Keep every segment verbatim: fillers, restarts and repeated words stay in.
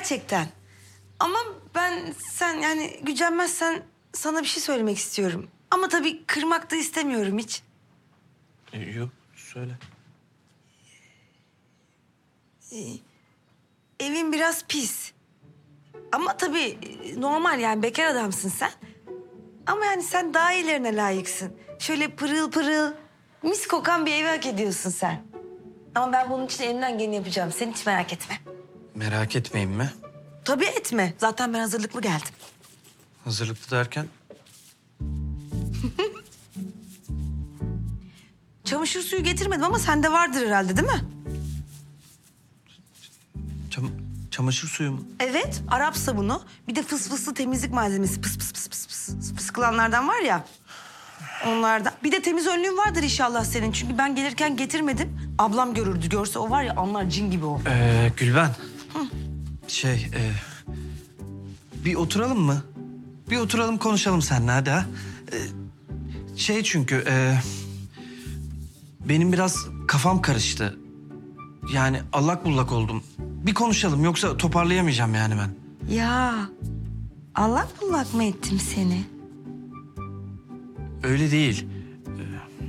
gerçekten. Ama ben sen yani gücenmezsen sana bir şey söylemek istiyorum. Ama tabii kırmak da istemiyorum hiç. E, yok, söyle. Evin biraz pis. Ama tabii normal yani bekar adamsın sen. Ama yani sen daha iyilerine layıksın. Şöyle pırıl pırıl, mis kokan bir evi hak ediyorsun sen. Ama ben bunun için elimden geleni yapacağım. Sen hiç merak etme. Merak etmeyin mi? Tabii etme. Zaten ben hazırlıklı geldim. Hazırlıklı derken? Çamaşır suyu getirmedim ama sende vardır herhalde değil mi? Çam çamaşır suyu mu? Evet, Arap sabunu. Bir de fısfıslı temizlik malzemesi. Pıs pıs pıs pıs pıs. Fıskılanlardan var ya. Onlardan. Bir de temiz önlüğün vardır inşallah senin. Çünkü ben gelirken getirmedim. Ablam görürdü. Görse o var ya anlar cin gibi o. Ee, Gülben. Şey, e, bir oturalım mı? Bir oturalım konuşalım seninle hadi ha. Ee, şey çünkü, e, benim biraz kafam karıştı. Yani allak bullak oldum. Bir konuşalım yoksa toparlayamayacağım yani ben. Ya allak bullak mı ettim seni? Öyle değil. Ee,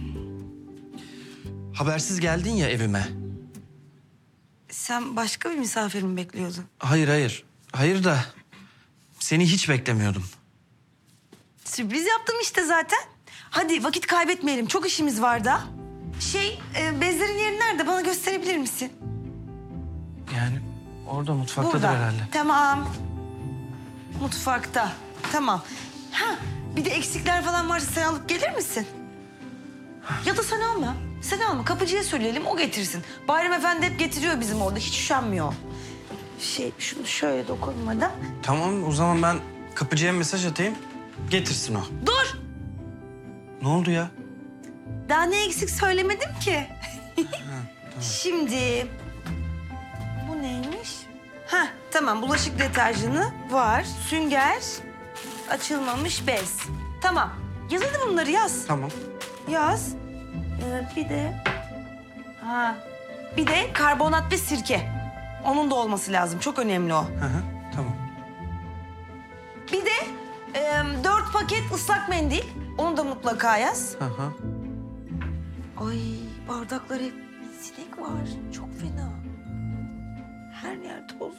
habersiz geldin ya evime. Sen başka bir misafir mi bekliyordun? Hayır hayır. Hayır da seni hiç beklemiyordum. Sürpriz yaptım işte zaten. Hadi vakit kaybetmeyelim. Çok işimiz var da. Şey, e, bezlerin yeri nerede? Bana gösterebilir misin? Yani orada mutfaktadır Burada. herhalde. Tamam. Mutfakta. Tamam. Ha, bir de eksikler falan varsa sen alıp gelir misin? Ya da sen alma. Sen alma. Kapıcıya söyleyelim, o getirsin. Bayram Efendi hep getiriyor bizim orada. Hiç üşenmiyor. Şey, şunu şöyle dokunmadan. Tamam o zaman ben kapıcıya mesaj atayım. Getirsin o. Dur! Ne oldu ya? Daha ne eksik söylemedim ki. Şimdi bu neymiş? Ha tamam, bulaşık deterjanı var, sünger, açılmamış bez. Tamam. Yaz hadi bunları yaz. Tamam. Yaz. Ee, bir de ha bir de karbonat ve sirke. Onun da olması lazım. Çok önemli o. Hı hı, tamam. Bir de e, dört paket ıslak mendil. Onu da mutlaka yaz. Hı hı. Ay bardaklar hep sinek var. Çok fena. Her yer toz.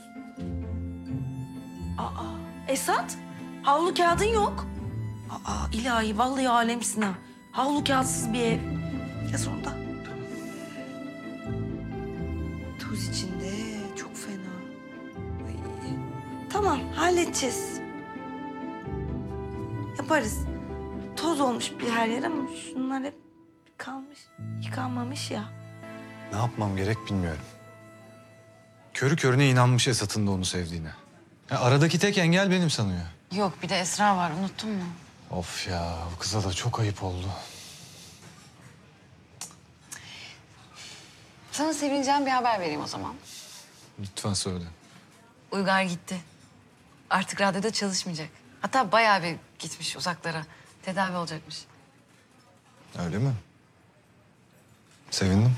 Aa Esat, havlu kağıdın yok. Aa ilahi vallahi alemsin ha. Havlu kağıtsız bir ev. Yaz onu da. Toz içinde çok fena. Ay. Tamam halledeceğiz. Yaparız. Toz olmuş bir her yer ama şunlar hep kalmış, yıkanmamış ya. Ne yapmam gerek bilmiyorum. Körü körüne inanmış Esat'ın da onu sevdiğine. Ya aradaki tek engel benim sanıyor. Yok bir de Esra var, unuttun mu? Of ya, bu kıza da çok ayıp oldu. Sana sevineceğim bir haber vereyim o zaman. Lütfen söyle. Uygar gitti. Artık radyoda çalışmayacak. Hatta bayağı bir gitmiş uzaklara. Tedavi olacakmış. Öyle mi? Sevindim.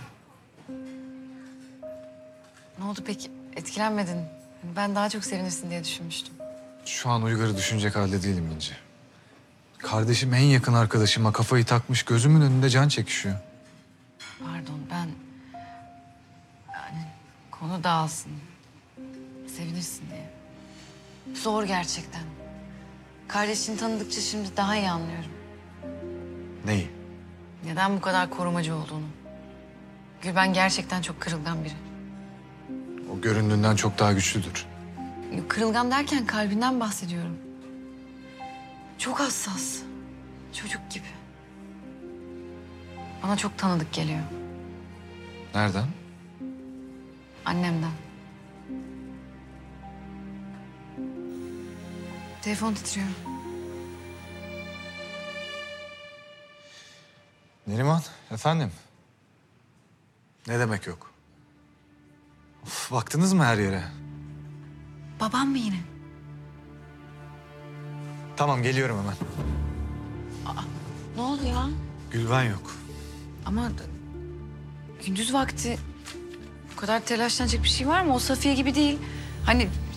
Ne oldu peki? Etkilenmedin. Hani ben daha çok sevinirsin diye düşünmüştüm. Şu an Uygar'ı düşünecek halde değilim İnci. Kardeşim en yakın arkadaşıma kafayı takmış, gözümün önünde can çekişiyor. Pardon ben... Yani konu dağılsın. Sevinirsin diye. Zor gerçekten. Kardeşini tanıdıkça şimdi daha iyi anlıyorum. Neyi? Neden bu kadar korumacı olduğunu. Gülben gerçekten çok kırılgan biri. O göründüğünden çok daha güçlüdür. Yok, kırılgan derken kalbinden bahsediyorum. Çok hassas. Çocuk gibi. Bana çok tanıdık geliyor. Nereden? Annemden. Telefon titriyor. Neriman, efendim? Ne demek yok? Of, baktınız mı her yere? Babam mı yine? Tamam, geliyorum hemen. Ne oldu ya? Gülben yok. Ama d- gündüz vakti bu kadar telaşlanacak bir şey var mı? O Safiye gibi değil. Hani